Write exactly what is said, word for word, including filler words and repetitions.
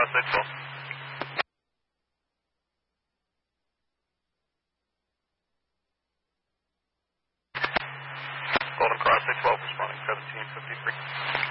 Cross six twelve. Golden Cross six twelve responding seventeen fifty-three.